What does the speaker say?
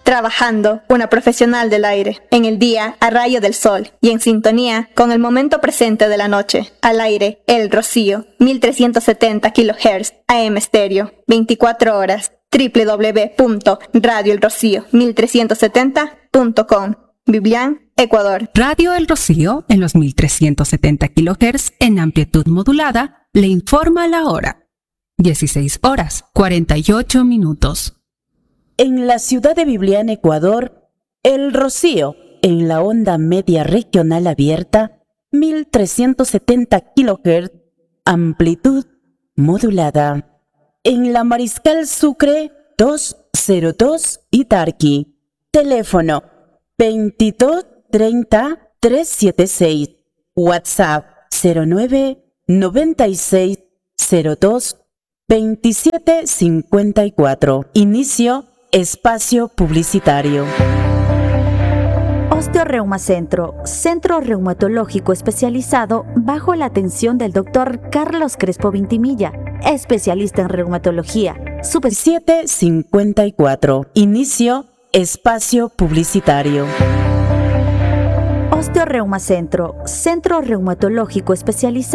Trabajando, una profesional del aire. En el día, a rayo del sol. Y en sintonía con el momento presente de la noche. Al aire, El Rocío. 1370 kHz. AM estéreo. 24 horas. www.radioelrocío1370.com. Biblián, Ecuador. Radio El Rocío, en los 1370 kHz en amplitud modulada, le informa la hora. 16 horas, 48 minutos. En la ciudad de Biblián, Ecuador, El Rocío, en la onda media regional abierta, 1370 kHz, amplitud modulada. En la Mariscal Sucre, 202 Itarqui. Teléfono 22 30 376. WhatsApp 09 96 02 27 54. Inicio espacio publicitario. Osteoreuma Centro, centro reumatológico especializado bajo la atención del Dr. Carlos Crespo Vintimilla, especialista en reumatología. 754. Inicio espacio publicitario. Osteoreuma Centro, centro reumatológico especializado